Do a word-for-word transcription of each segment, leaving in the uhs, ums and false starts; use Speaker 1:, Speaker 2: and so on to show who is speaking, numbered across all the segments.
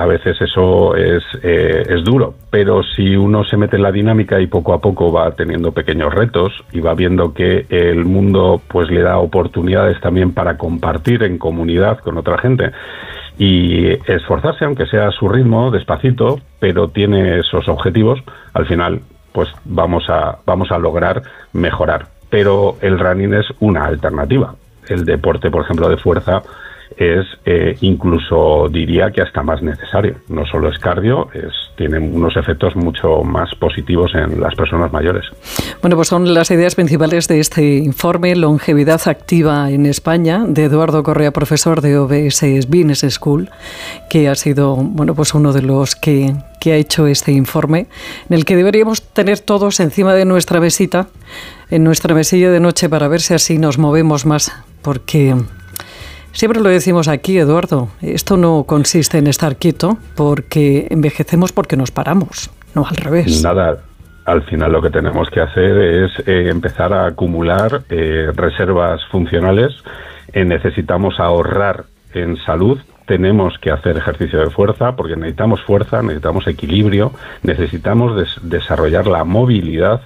Speaker 1: a veces eso es, eh, es duro, pero si uno se mete en la dinámica y poco a poco va teniendo pequeños retos y va viendo que el mundo pues le da oportunidades también para compartir en comunidad con otra gente y esforzarse, aunque sea a su ritmo, despacito, pero tiene esos objetivos, al final pues vamos a, vamos a lograr mejorar. Pero el running es una alternativa. El deporte, por ejemplo, de fuerza es eh, incluso diría que hasta más necesario. No solo es cardio, es, tiene unos efectos mucho más positivos en las personas mayores.
Speaker 2: Bueno, pues son las ideas principales de este informe Longevidad Activa en España, de Eduardo Correa, profesor de O B S Business School, que ha sido, bueno, pues uno de los que, que ha hecho este informe, en el que deberíamos tener todos encima de nuestra mesita, en nuestra mesilla de noche, para ver si así nos movemos más, porque siempre lo decimos aquí, Eduardo, esto no consiste en estar quieto porque envejecemos porque nos paramos, no al revés.
Speaker 1: Nada, al final lo que tenemos que hacer es eh, empezar a acumular eh, reservas funcionales, eh, necesitamos ahorrar en salud, tenemos que hacer ejercicio de fuerza porque necesitamos fuerza, necesitamos equilibrio, necesitamos des- desarrollar la movilidad.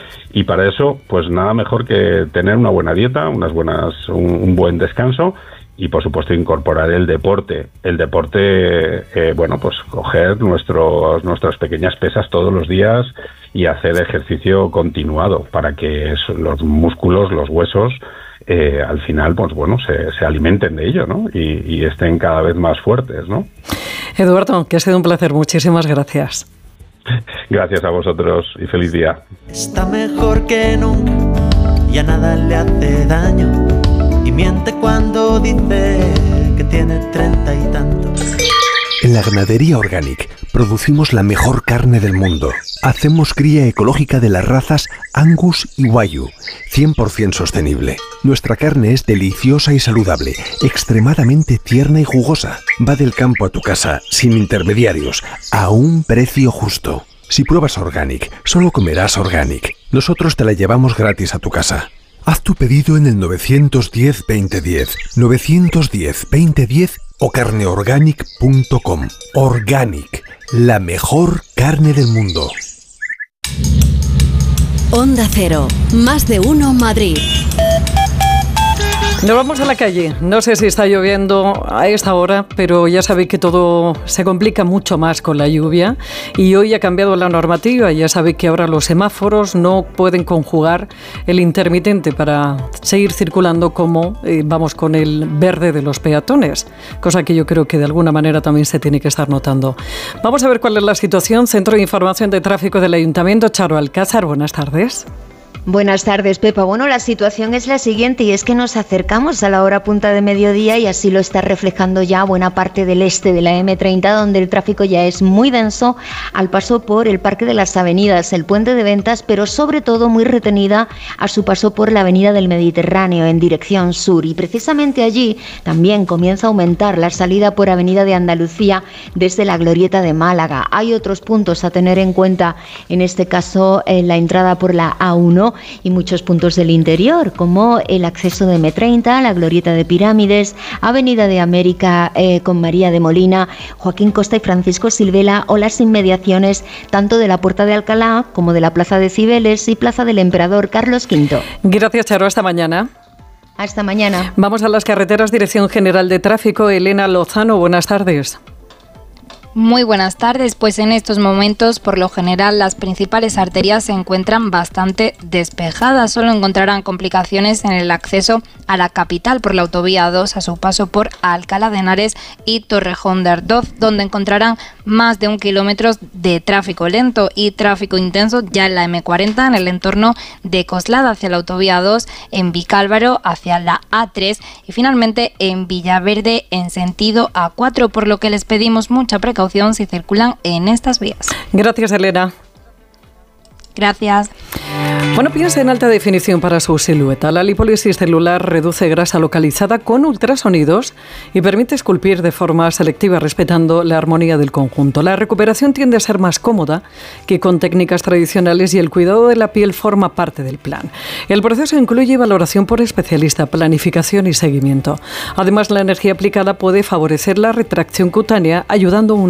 Speaker 1: Y para eso, pues nada mejor que tener una buena dieta, unas buenas, un, un buen descanso y, por supuesto, incorporar el deporte. El deporte, eh, bueno, pues coger nuestros, nuestras pequeñas pesas todos los días y hacer ejercicio continuado para que eso, los músculos, los huesos, eh, al final, pues bueno, se, se alimenten de ello, ¿no? Y, y estén cada vez más fuertes, ¿no?
Speaker 2: Eduardo, que ha sido un placer. Muchísimas gracias.
Speaker 1: Gracias a vosotros y feliz día.
Speaker 3: Está mejor que nunca, ya nada le hace daño y miente cuando dice que tiene treinta y tantos.
Speaker 4: En la Ganadería Organic producimos la mejor carne del mundo. Hacemos cría ecológica de las razas Angus y Wagyu, cien por ciento sostenible. Nuestra carne es deliciosa y saludable, extremadamente tierna y jugosa. Va del campo a tu casa, sin intermediarios, a un precio justo. Si pruebas Organic, solo comerás Organic. Nosotros te la llevamos gratis a tu casa. Haz tu pedido en el nueve uno cero, veinte diez, nueve uno cero, veinte diez o carneorganic punto com. Organic, la mejor carne del mundo.
Speaker 5: Onda Cero, más de uno Madrid.
Speaker 2: Nos vamos a la calle. No sé si está lloviendo a esta hora, pero ya sabéis que todo se complica mucho más con la lluvia y hoy ha cambiado la normativa. Ya sabéis que ahora los semáforos no pueden conjugar el intermitente para seguir circulando como eh, vamos con el verde de los peatones, cosa que yo creo que de alguna manera también se tiene que estar notando. Vamos a ver cuál es la situación. Centro de Información de Tráfico del Ayuntamiento, Charo Alcázar, buenas tardes.
Speaker 6: Buenas tardes, Pepa. Bueno, la situación es la siguiente y es que nos acercamos a la hora punta de mediodía y así lo está reflejando ya buena parte del este de la eme treinta, donde el tráfico ya es muy denso al paso por el Parque de las Avenidas, el Puente de Ventas, pero sobre todo muy retenida a su paso por la Avenida del Mediterráneo en dirección sur. Y precisamente allí también comienza a aumentar la salida por Avenida de Andalucía desde la Glorieta de Málaga. Hay otros puntos a tener en cuenta, en este caso en la entrada por la A uno, y muchos puntos del interior, como el acceso de eme treinta, la Glorieta de Pirámides, Avenida de América eh, con María de Molina, Joaquín Costa y Francisco Silvela, o las inmediaciones tanto de la Puerta de Alcalá como de la Plaza de Cibeles y Plaza del Emperador Carlos quinto.
Speaker 2: Gracias, Charo. Hasta mañana.
Speaker 6: Hasta mañana.
Speaker 2: Vamos a las carreteras. Dirección General de Tráfico, Elena Lozano, buenas tardes.
Speaker 7: Muy buenas tardes, pues en estos momentos por lo general las principales arterias se encuentran bastante despejadas, solo encontrarán complicaciones en el acceso a la capital por la autovía dos a su paso por Alcalá de Henares y Torrejón de Ardoz, donde encontrarán más de un kilómetro de tráfico lento y tráfico intenso ya en la eme cuarenta en el entorno de Coslada hacia la autovía dos, en Vicálvaro hacia la a tres y finalmente en Villaverde en sentido a cuatro, por lo que les pedimos mucha precaución si circulan en estas vías.
Speaker 2: Gracias, Elena.
Speaker 7: Gracias.
Speaker 2: Bueno, piensa en alta definición para su silueta. La lipólisis celular reduce grasa localizada con ultrasonidos y permite esculpir de forma selectiva respetando la armonía del conjunto. La recuperación tiende a ser más cómoda que con técnicas tradicionales y el cuidado de la piel forma parte del plan. El proceso incluye valoración por especialista, planificación y seguimiento. Además, la energía aplicada puede favorecer la retracción cutánea, ayudando a un